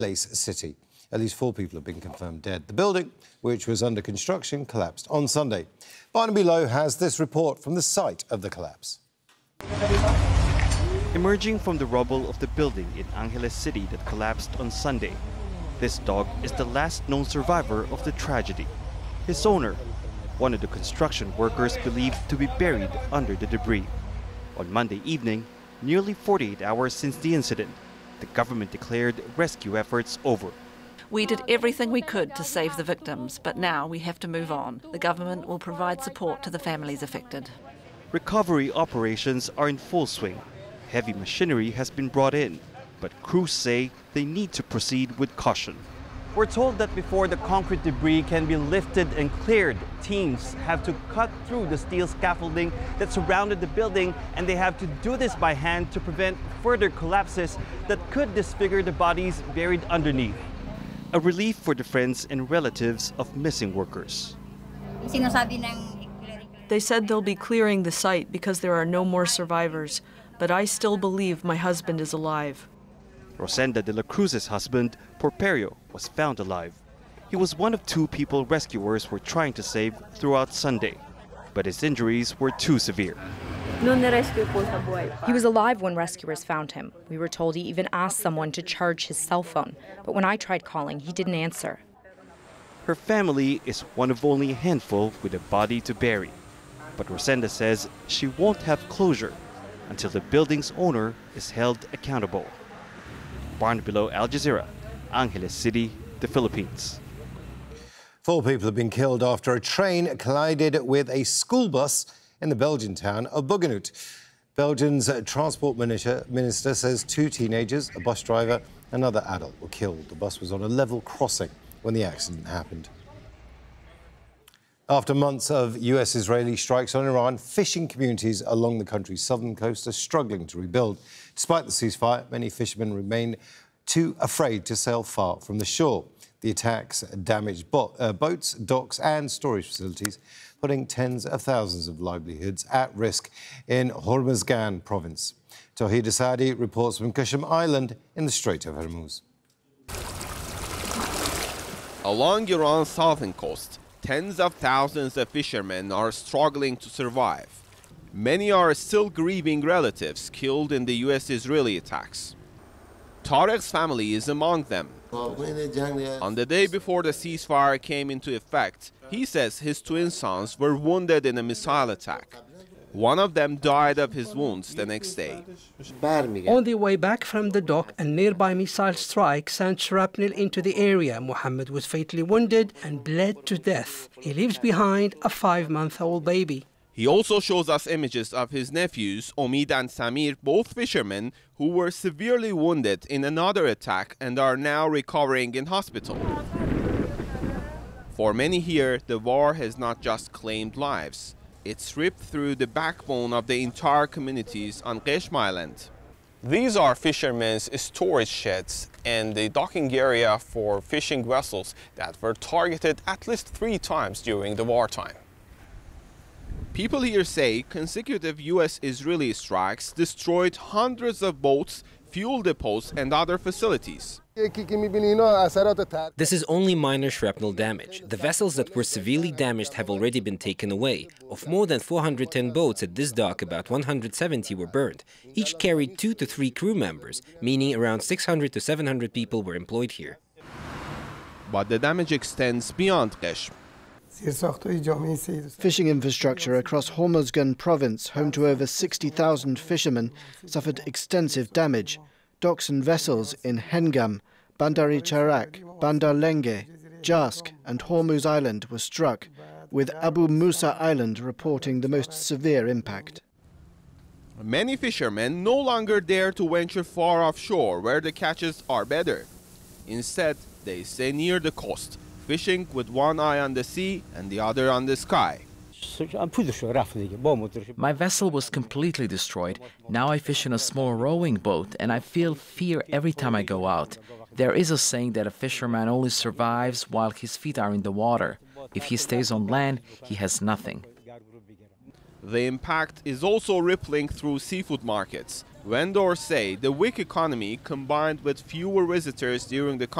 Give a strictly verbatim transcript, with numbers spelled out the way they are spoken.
Angeles City. At least four people have been confirmed dead. The building, which was under construction, collapsed on Sunday. Barnaby Lowe has this report from the site of the collapse. Emerging from the rubble of the building in Angeles City that collapsed on Sunday, this dog is the last known survivor of the tragedy. His owner, one of the construction workers believed to be buried under the debris. On Monday evening, nearly forty-eight hours since the incident, the government declared rescue efforts over. We did everything we could to save the victims, but now we have to move on. The government will provide support to the families affected. Recovery operations are in full swing. Heavy machinery has been brought in, but crews say they need to proceed with caution. We're told that before the concrete debris can be lifted and cleared, teams have to cut through the steel scaffolding that surrounded the building, and they have to do this by hand to prevent further collapses that could disfigure the bodies buried underneath. A relief for the friends and relatives of missing workers. They said they'll be clearing the site because there are no more survivors, but I still believe my husband is alive. Rosenda de la Cruz's husband, Porperio, was found alive. He was one of two people rescuers were trying to save throughout Sunday, but his injuries were too severe. He was alive when rescuers found him. We were told he even asked someone to charge his cell phone, but when I tried calling, he didn't answer. Her family is one of only a handful with a body to bury, but Rosenda says she won't have closure until the building's owner is held accountable. Barnaby Lowe, Al Jazeera, Angeles City, the Philippines. Four people have been killed after a train collided with a school bus in the Belgian town of Buganout. Belgium's transport minister, minister says two teenagers, a bus driver, and another adult were killed. The bus was on a level crossing when the accident happened. After months of U S-Israeli strikes on Iran, fishing communities along the country's southern coast are struggling to rebuild. Despite the ceasefire, many fishermen remain too afraid to sail far from the shore. The attacks damaged bo uh, boats, docks and storage facilities, putting tens of thousands of livelihoods at risk in Hormuzgan province. Tawhid Asadi reports from Qashm Island in the Strait of Hormuz. Along Iran's southern coast, tens of thousands of fishermen are struggling to survive. Many are still grieving relatives killed in the U S-Israeli attacks. Tarek's family is among them. On the day before the ceasefire came into effect, he says his twin sons were wounded in a missile attack. One of them died of his wounds the next day. On the way back from the dock, a nearby missile strike sent shrapnel into the area. Mohammed was fatally wounded and bled to death. He leaves behind a five-month-old baby. He also shows us images of his nephews, Omid and Samir, both fishermen, who were severely wounded in another attack and are now recovering in hospital. For many here, the war has not just claimed lives. It's ripped through the backbone of the entire communities on Qashm Island. These are fishermen's storage sheds and the docking area for fishing vessels that were targeted at least three times during the wartime. People here say consecutive U S-Israeli strikes destroyed hundreds of boats, fuel depots and other facilities. This is only minor shrapnel damage. The vessels that were severely damaged have already been taken away. Of more than four hundred ten boats at this dock, about one hundred seventy were burned. Each carried two to three crew members, meaning around six hundred to seven hundred people were employed here. But the damage extends beyond Qashm. Fishing infrastructure across Hormuzgan province, home to over sixty thousand fishermen, suffered extensive damage. Docks and vessels in Hengam, Bandar-e Charak, Bandar Lenge, Jask and Hormuz Island were struck, with Abu Musa Island reporting the most severe impact. Many fishermen no longer dare to venture far offshore where the catches are better. Instead, they stay near the coast, fishing with one eye on the sea and the other on the sky. My vessel was completely destroyed. Now I fish in a small rowing boat and I feel fear every time I go out. There is a saying that a fisherman only survives while his feet are in the water. If he stays on land, he has nothing. The impact is also rippling through seafood markets. Vendors say the weak economy, combined with fewer visitors during the